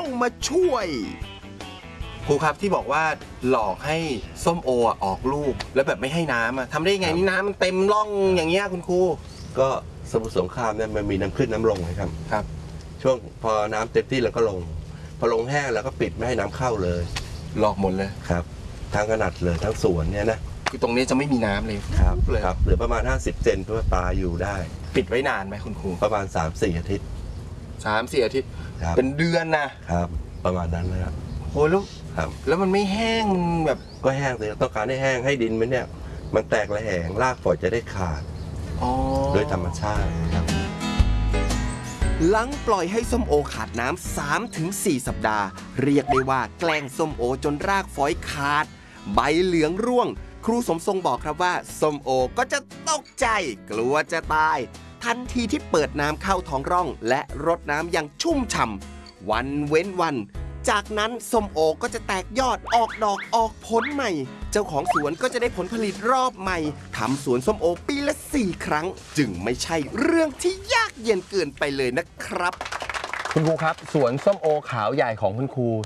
ต้องมาช่วยครูครับที่บอกว่าหลอกให้ส้มโอออกลูกแล้วแบบไม่ให้น้ำทำได้ยังไงนี่น้ำมันเต็มร่องอย่างเงี้ยคุณครูก็สมุทรสงครามเนี่ยมันมีน้ำขึ้นน้ำลงนะครับช่วงพอน้ำเต็มที่เราก็ลงพอลงแห้งแล้วก็ปิดไม่ให้น้ำเข้าเลยหลอกหมดเลยครับทั้งขนาดเลยทั้งสวนเนี่ยนะคือตรงนี้จะไม่มีน้ำเลยครับเลยครับเหลือประมาณ50 เซนเพื่อปลาอยู่ได้ปิดไว้นานไหมคุณครูประมาณ 3-4 อาทิตย์ 3-4 อาทิตย์เป็นเดือนนะครับประมาณนั้นนะครับโอ้ลูกแล้วมันไม่แห้งแบบก็แห้งเลยต้องการให้แห้งให้ดินมันเนี่ยมันแตกระแหงรากฝอยจะได้ขาดโดยธรรมชาติครับหลังปล่อยให้ส้มโอขาดน้ำ3-4 สัปดาห์เรียกได้ว่าแกล้งส้มโอจนรากฝอยขาดใบเหลืองร่วงครูสมทรงบอกครับว่าส้มโอก็จะตกใจกลัวจะตายทันทีที่เปิดน้ำเข้าท้องร่องและรดน้ำอย่างชุ่มฉ่ำวันเว้นวันจากนั้นส้มโอก็จะแตกยอดออกดอกออกผลใหม่เจ้าของสวนก็จะได้ผลผลิตรอบใหม่ทำสวนส้มโอปีละ4 ครั้งจึงไม่ใช่เรื่องที่ยากเย็นเกินไปเลยนะครับคุณครูครับสวนส้มโอขาวใหญ่ของคุณครู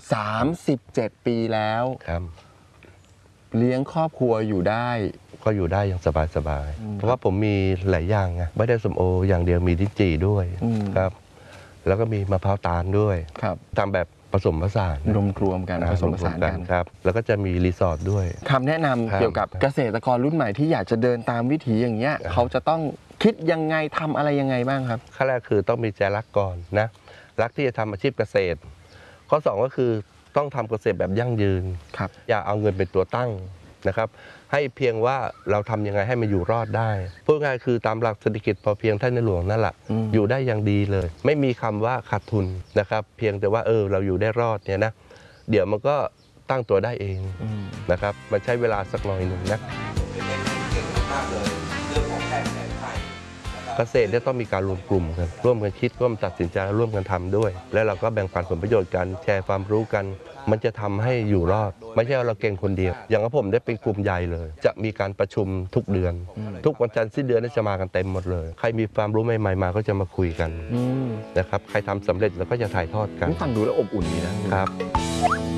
37 ปีแล้วครับเลี้ยงครอบครัวอยู่ได้ก็อยู่ได้อย่างสบายๆเพราะว่าผมมีหลายอย่างไงไม่ได้ส้มโออย่างเดียวมีลิ้นจี่ด้วยครับแล้วก็มีมะพร้าวตาลด้วยครับทำแบบผสมผสานรวมกันผสมผสานกันครับแล้วก็จะมีรีสอร์ทด้วยคำแนะนำเกี่ยวกับเกษตรกรรุ่นใหม่ที่อยากจะเดินตามวิถีอย่างเงี้ยเขาจะต้องคิดยังไงทำอะไรยังไงบ้างครับขั้นแรกคือต้องมีใจรักก่อนนะรักที่จะทำอาชีพเกษตรข้อ2ก็คือต้องทำเกษตรแบบยั่งยืนอย่าเอาเงินเป็นตัวตั้งนะครับให้เพียงว่าเราทำยังไงให้มันอยู่รอดได้พูดง่ายคือตามหลักเศรษฐกิจพอเพียงท่านในหลวงนั่นแหละอยู่ได้อย่างดีเลยไม่มีคำว่าขาดทุนนะครับเพียงแต่ว่าเราอยู่ได้รอดเนี่ยนะเดี๋ยวมันก็ตั้งตัวได้เองนะครับมันใช้เวลาสักหน่อยหนึ่งนะเกษตรเนี่ยต้องมีการรวมกลุ่มกันร่วมกันคิดร่วมตัดสินใจร่วมกันทำด้วยแล้วเราก็แบ่งปันผลประโยชน์กันแชร์ความรู้กันมันจะทำให้อยู่รอดไม่ใช่เราเก่งคนเดียวอย่างผมได้เป็นกลุ่มใหญ่เลยจะมีการประชุมทุกเดือนทุกวันจันทร์สิ้นเดือนจะมากันเต็มหมดเลยใครมีความรู้ใหม่ๆมาก็จะมาคุยกันนะครับใครทำสำเร็จแล้วก็จะถ่ายทอดกันฟังดูแล้วอบอุ่นดีนะครับ